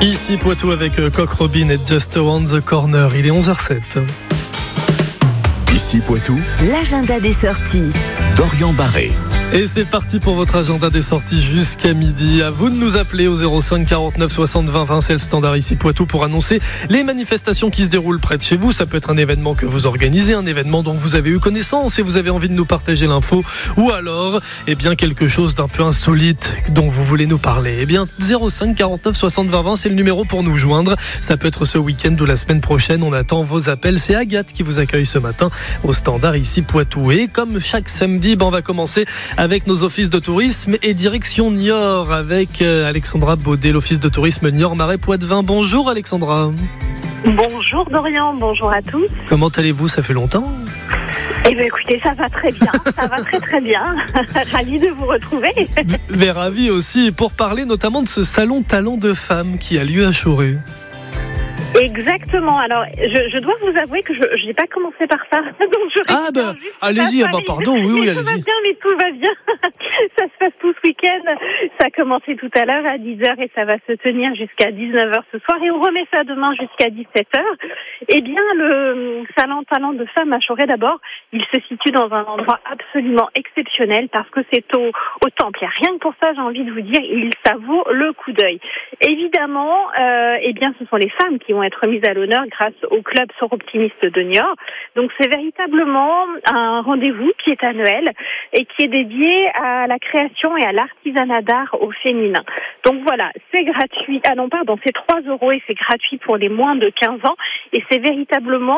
Ici Poitou avec Coq Robin et Just Around the Corner. Il est 11h07. Ici Poitou, l'agenda des sorties. Dorian Barré. Et c'est parti pour votre agenda des sorties jusqu'à midi. À vous de nous appeler au 05 49 60 20 20. C'est le standard Ici Poitou pour annoncer les manifestations qui se déroulent près de chez vous. Ça peut être un événement que vous organisez, un événement dont vous avez eu connaissance et vous avez envie de nous partager l'info. Ou alors, quelque chose d'un peu insolite dont vous voulez nous parler. 05 49 60 20 20, c'est le numéro pour nous joindre. Ça peut être ce week-end ou la semaine prochaine. On attend vos appels. C'est Agathe qui vous accueille ce matin au standard Ici Poitou. Et comme chaque samedi, on va commencer avec nos offices de tourisme et direction Niort avec Alexandra Baudet, l'office de tourisme Niort Marais Poitevin. Bonjour Alexandra. Bonjour Dorian, bonjour à tous. Comment allez-vous? Ça fait longtemps? Écoutez, ça va très bien, ça va très très bien. Ravi de vous retrouver. Mais ravi aussi pour parler notamment de ce salon Talent de Femmes qui a lieu à Choré. Exactement. Alors, je dois vous avouer que je n'ai pas commencé par ça. Donc allez-y. Pardon. Oui, allez-y. Tout va bien, mais tout va bien. Ça se passe tout ce week-end. Ça a commencé tout à l'heure à 10h et ça va se tenir jusqu'à 19h ce soir. Et on remet ça demain jusqu'à 17h. Le salon Talent de Femmes à Choré, d'abord, il se situe dans un endroit absolument exceptionnel parce que c'est au temple. Et rien que pour ça, j'ai envie de vous dire, ça vaut le coup d'œil. Évidemment, ce sont les femmes qui vont être mises à l'honneur grâce au club Soroptimiste de Niort. Donc c'est véritablement un rendez-vous qui est annuel et qui est dédié à la création et à l'artisanat d'art au féminin. Donc voilà, c'est gratuit. C'est 3 € et c'est gratuit pour les moins de 15 ans. Et c'est véritablement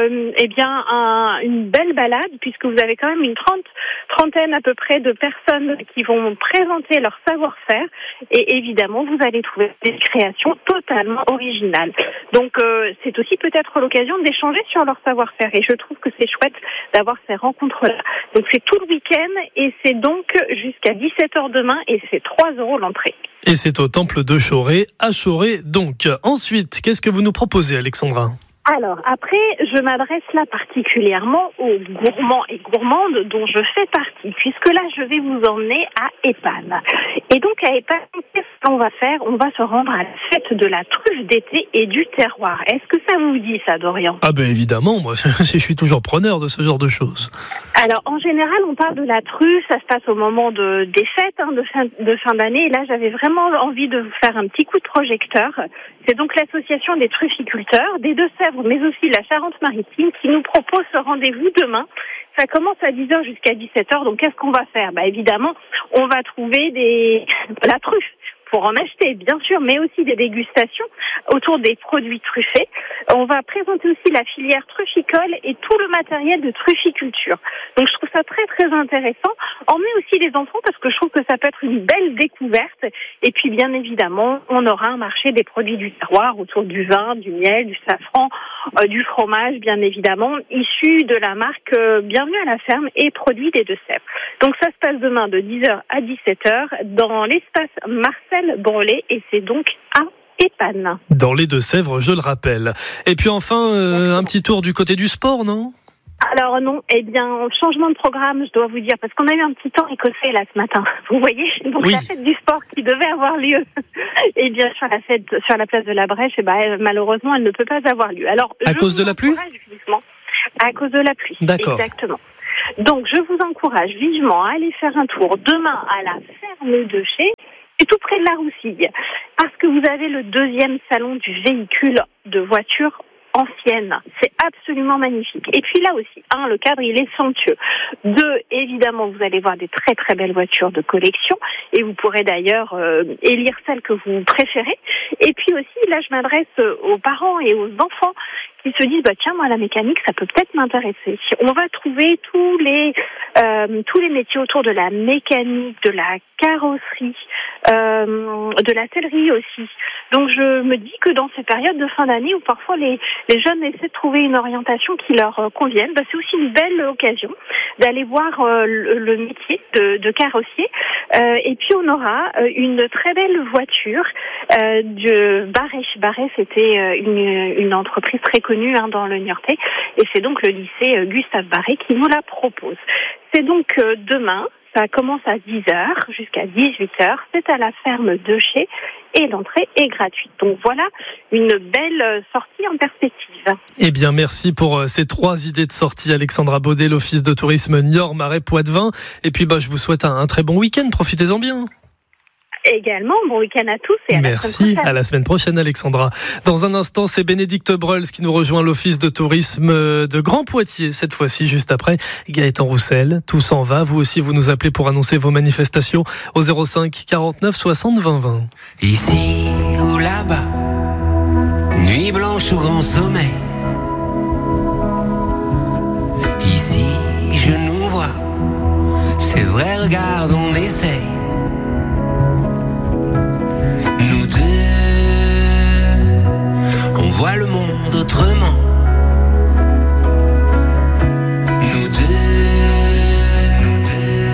une belle balade puisque vous avez quand même une trentaine à peu près de personnes qui vont présenter leur savoir-faire et évidemment vous allez trouver des créations totalement originales. Donc c'est aussi peut-être l'occasion d'échanger sur leur savoir-faire et je trouve que c'est chouette d'avoir ces rencontres-là. Donc c'est tout le week-end et c'est donc jusqu'à 17h demain et c'est 3 € l'entrée. Et c'est au temple de Choré, à Choré donc. Ensuite, qu'est-ce que vous nous proposez Alexandra ? Alors, après, je m'adresse là particulièrement aux gourmands et gourmandes dont je fais partie, puisque là, je vais vous emmener à Épanne. Et donc, à Épanne, qu'est-ce qu'on va faire? On va se rendre à la fête de la truffe d'été et du terroir. Est-ce que ça vous dit, ça, Dorian? Ah évidemment, moi, je suis toujours preneur de ce genre de choses. Alors, en général, on parle de la truffe, ça se passe au moment des fêtes de fin d'année. Et là, j'avais vraiment envie de vous faire un petit coup de projecteur. C'est donc l'association des trufficulteurs des Deux-Sèvres, mais aussi la Charente-Maritime, qui nous propose ce rendez-vous demain. Ça commence à 10h jusqu'à 17h. Donc, qu'est-ce qu'on va faire? Évidemment, on va trouver la truffe pour en acheter, bien sûr, mais aussi des dégustations autour des produits truffés. On va présenter aussi la filière trufficole et tout le matériel de trufficulture. Donc, je trouve ça très, très intéressant. Emmener aussi les enfants parce que je trouve que ça peut être une belle découverte. Et puis, bien évidemment, on aura un marché des produits du terroir autour du vin, du miel, du safran, du fromage, bien évidemment, issu de la marque Bienvenue à la ferme et produits des Deux-Sèvres. Donc, ça se passe demain de 10h à 17h dans l'espace Marcel Brelet et c'est donc à Épanne. Dans les Deux-Sèvres, je le rappelle. Et puis enfin, un petit tour du côté du sport, non? Alors non, changement de programme, je dois vous dire, parce qu'on a eu un petit temps écossais là ce matin, vous voyez, donc oui. La fête du sport qui devait avoir lieu, sur la place de la Brèche, malheureusement, elle ne peut pas avoir lieu. Alors, à cause de la pluie? À cause de la pluie, d'accord. Exactement. Donc, je vous encourage vivement à aller faire un tour demain à la ferme de Chez, c'est tout près de la Roussille, parce que vous avez le 2e salon du véhicule de voitures ancienne. C'est absolument magnifique. Et puis là aussi, le cadre, il est somptueux. 2, évidemment, vous allez voir des très très belles voitures de collection et vous pourrez d'ailleurs élire celle que vous préférez. Et puis aussi, là, je m'adresse aux parents et aux enfants qui se disent, tiens, moi, la mécanique, ça peut peut-être m'intéresser. On va trouver tous les métiers autour de la mécanique, de la carrosserie, de la sellerie aussi. Donc, je me dis que dans ces périodes de fin d'année où parfois les jeunes essaient de trouver une orientation qui leur convienne, c'est aussi une belle occasion d'aller voir le métier de carrossier. Et puis, on aura une très belle voiture de Barret. Barret, c'était une entreprise très connue dans le Niortais. Et c'est donc le lycée Gustave Barret qui nous la propose. C'est donc demain, Ça commence à 10h jusqu'à 18h. C'est à la ferme de Chez et l'entrée est gratuite. Donc voilà une belle sortie en perspective. Eh bien, merci pour ces 3 idées de sortie. Alexandra Baudet, l'Office de tourisme Niort, Marais, Poitevin. Et puis, je vous souhaite un très bon week-end. Profitez-en bien. Également, bon week-end à tous et à la semaine prochaine. À la semaine prochaine, Alexandra. Dans un instant, c'est Bénédicte Breuls qui nous rejoint, l'Office de tourisme de Grand Poitiers. Cette fois-ci, juste après, Gaëtan Roussel. Tout s'en va. Vous aussi, vous nous appelez pour annoncer vos manifestations au 05 49 60 20 20. Ici ou là-bas, nuit blanche ou grand sommeil. Ici, je nous vois. C'est vrai, regarde, on essaye.